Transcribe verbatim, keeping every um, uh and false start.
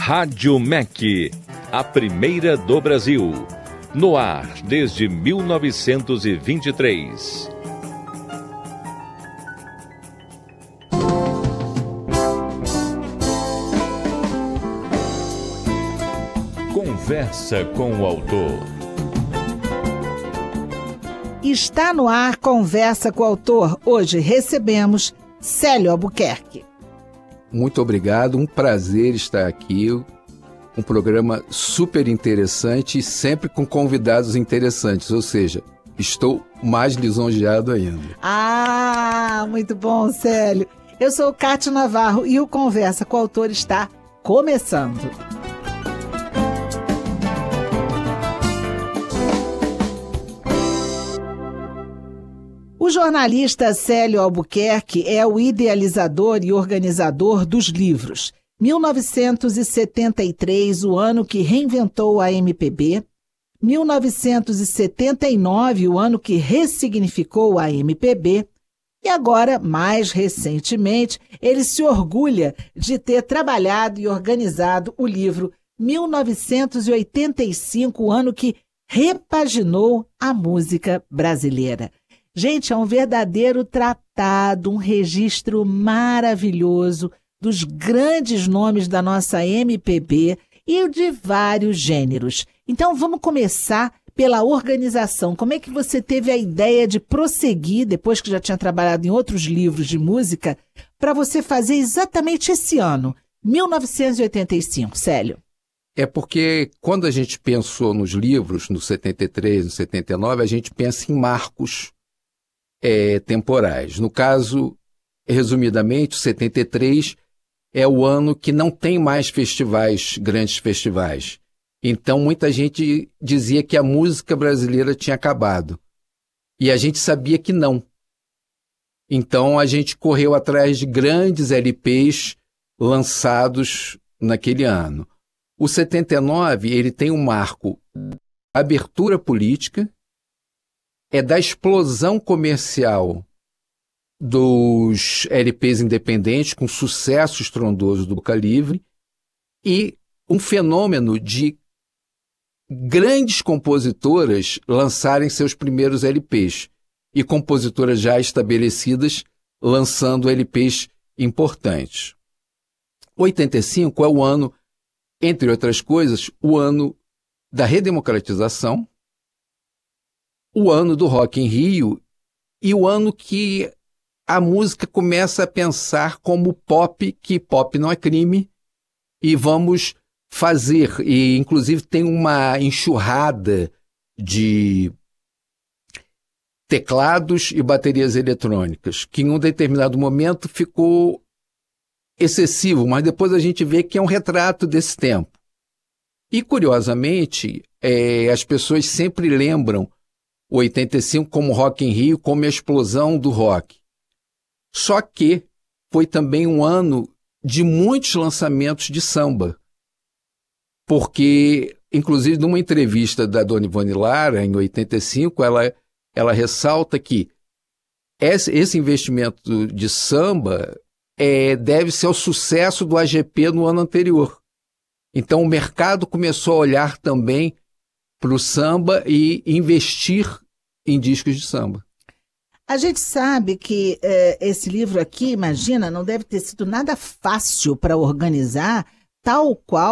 Rádio M E C, a primeira do Brasil. No ar desde mil novecentos e vinte e três. Conversa com o autor. Está no ar Conversa com o Autor. Hoje recebemos Célio Albuquerque. Muito obrigado, um prazer estar aqui. Um programa super interessante e sempre com convidados interessantes, ou seja, estou mais lisonjeado ainda. Ah, muito bom, Célio. Eu sou Cátia Navarro e o Conversa com o Autor está começando. O jornalista Célio Albuquerque é o idealizador e organizador dos livros mil novecentos e setenta e três, o ano que reinventou a M P B, mil novecentos e setenta e nove, o ano que ressignificou a M P B, e agora, mais recentemente, ele se orgulha de ter trabalhado e organizado o livro mil novecentos e oitenta e cinco, o ano que repaginou a música brasileira. Gente, é um verdadeiro tratado, um registro maravilhoso dos grandes nomes da nossa M P B e de vários gêneros. Então, vamos começar pela organização. Como é que você teve a ideia de prosseguir, depois que já tinha trabalhado em outros livros de música, para você fazer exatamente esse ano, mil novecentos e oitenta e cinco, Célio? É porque quando a gente pensou nos livros, no setenta e três, no setenta e nove, a gente pensa em marcos É, temporais. No caso, resumidamente, o setenta e três é o ano que não tem mais festivais, grandes festivais. Então, muita gente dizia que a música brasileira tinha acabado. E a gente sabia que não. Então, a gente correu atrás de grandes L Ps lançados naquele ano. O setenta e nove, ele tem um marco abertura política, é da explosão comercial dos L Ps independentes, com sucesso estrondoso do Boca Livre, e um fenômeno de grandes compositoras lançarem seus primeiros L Ps, e compositoras já estabelecidas lançando L Ps importantes. oitenta e cinco é o ano, entre outras coisas, o ano da redemocratização, o ano do Rock in Rio e o ano que a música começa a pensar como pop, que pop não é crime, e vamos fazer, e inclusive tem uma enxurrada de teclados e baterias eletrônicas, que em um determinado momento ficou excessivo, mas depois a gente vê que é um retrato desse tempo. E, curiosamente, é, as pessoas sempre lembram o oitenta e cinco como Rock in Rio, como a explosão do rock. Só que foi também um ano de muitos lançamentos de samba. Porque, inclusive, numa entrevista da Dona Ivone Lara, em oitenta e cinco, ela, ela ressalta que esse, esse investimento de samba é, deve-se ao sucesso do A G P no ano anterior. Então, o mercado começou a olhar também para o samba e investir em discos de samba. A gente sabe que eh, esse livro aqui, imagina, não deve ter sido nada fácil para organizar, tal qual